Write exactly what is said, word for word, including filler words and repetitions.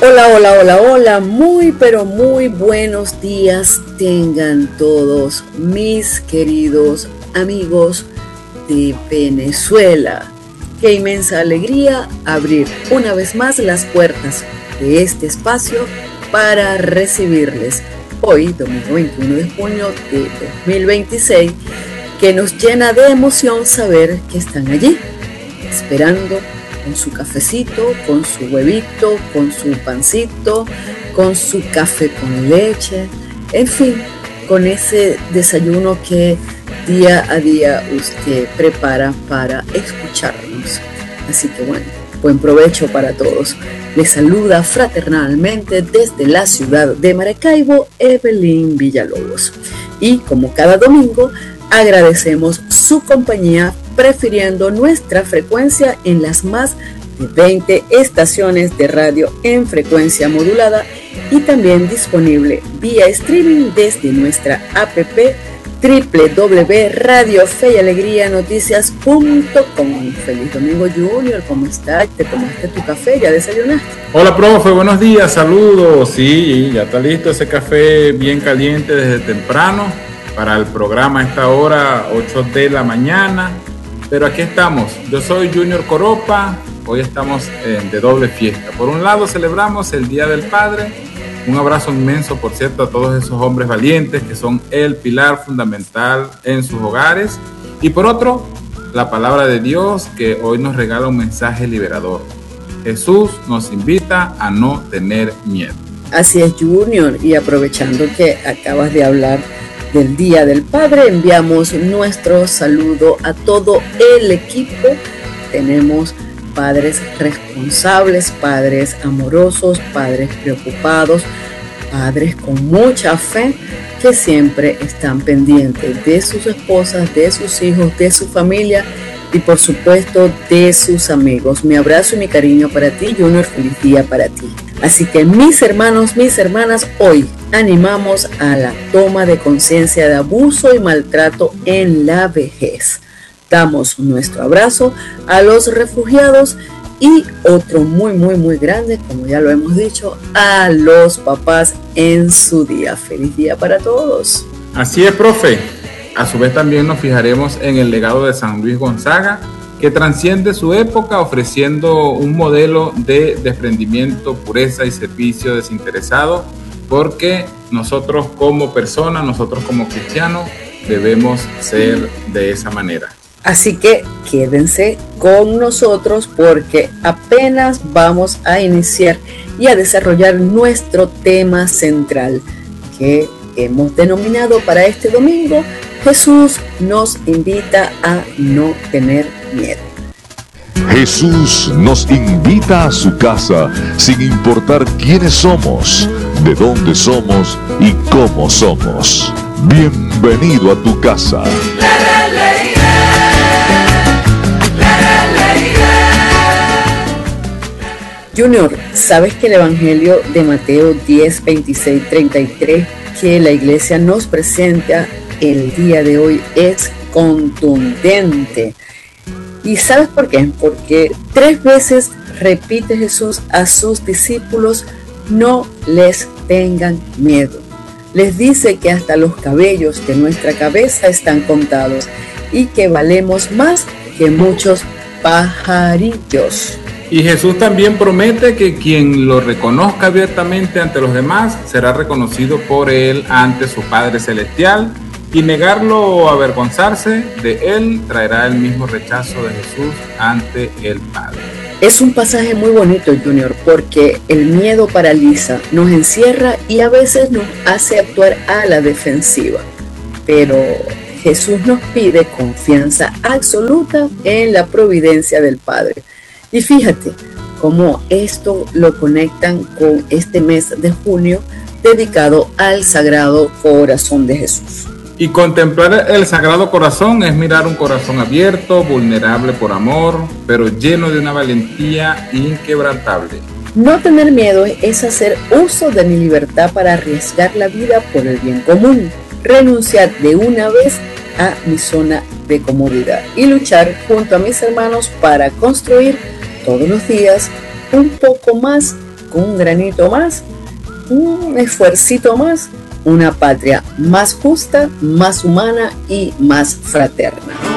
Hola, hola, hola, hola, muy pero muy buenos días tengan todos mis queridos amigos de Venezuela. Qué inmensa alegría abrir una vez más las puertas de este espacio para recibirles hoy, domingo veintiuno de junio de dos mil veintiséis, que nos llena de emoción saber que están allí, esperando con su cafecito, con su huevito, con su pancito, con su café con leche, en fin, con ese desayuno que día a día usted prepara para escucharnos. Así que bueno, buen provecho para todos. Les saluda fraternalmente desde la ciudad de Maracaibo, Evelyn Villalobos. Y como cada domingo, agradecemos su compañía prefiriendo nuestra frecuencia en las más de veinte estaciones de radio en frecuencia modulada y también disponible vía streaming desde nuestra app doble u doble u doble u punto radio fe y alegría noticias punto com. Feliz domingo, Junior, ¿cómo estás? ¿Te tomaste tu café? ¿Ya desayunaste? Hola, profe, buenos días, saludos. Sí, ya está listo ese café bien caliente desde temprano para el programa a esta hora, ocho de la mañana. Pero aquí estamos, yo soy Junior Coropa, hoy estamos eh, de doble fiesta. Por un lado celebramos el Día del Padre, un abrazo inmenso, por cierto, a todos esos hombres valientes que son el pilar fundamental en sus hogares. Y por otro, la palabra de Dios que hoy nos regala un mensaje liberador. Jesús nos invita a no tener miedo. Así es, Junior, y aprovechando que acabas de hablar del Día del Padre, enviamos nuestro saludo a todo el equipo. Tenemos padres responsables, padres amorosos, padres preocupados, padres con mucha fe que siempre están pendientes de sus esposas, de sus hijos, de su familia y por supuesto de sus amigos. Mi abrazo y mi cariño para ti, Junior, feliz día para ti. Así que mis hermanos, mis hermanas, hoy animamos a la toma de conciencia de abuso y maltrato en la vejez. Damos nuestro abrazo a los refugiados y otro muy, muy, muy grande, como ya lo hemos dicho, a los papás en su día. Feliz día para todos. Así es, profe. A su vez también nos fijaremos en el legado de San Luis Gonzaga, que transciende su época ofreciendo un modelo de desprendimiento, pureza y servicio desinteresado, porque nosotros como personas, nosotros como cristianos, debemos ser de esa manera. Así que quédense con nosotros porque apenas vamos a iniciar y a desarrollar nuestro tema central que hemos denominado para este domingo: Jesús nos invita a no tener miedo. Jesús nos invita a su casa sin importar quiénes somos, de dónde somos y cómo somos. Bienvenido a tu casa. Junior, ¿sabes que el Evangelio de Mateo diez, veintiséis, treinta y tres que la iglesia nos presenta el día de hoy es contundente? ¿Y sabes por qué? Porque tres veces repite Jesús a sus discípulos: no les tengan miedo. Les dice que hasta los cabellos de nuestra cabeza están contados y que valemos más que muchos pajarillos. Y Jesús también promete que quien lo reconozca abiertamente ante los demás será reconocido por él ante su Padre Celestial, y negarlo o avergonzarse de él traerá el mismo rechazo de Jesús ante el Padre. Es un pasaje muy bonito, Junior, porque el miedo paraliza, nos encierra y a veces nos hace actuar a la defensiva. Pero Jesús nos pide confianza absoluta en la providencia del Padre. Y fíjate cómo esto lo conectan con este mes de junio dedicado al Sagrado Corazón de Jesús. Y contemplar el Sagrado Corazón es mirar un corazón abierto, vulnerable por amor, pero lleno de una valentía inquebrantable. No tener miedo es hacer uso de mi libertad para arriesgar la vida por el bien común, renunciar de una vez a mi zona de comodidad y luchar junto a mis hermanos para construir todos los días un poco más con un granito más, un esfuercito más, una patria más justa, más humana y más fraterna.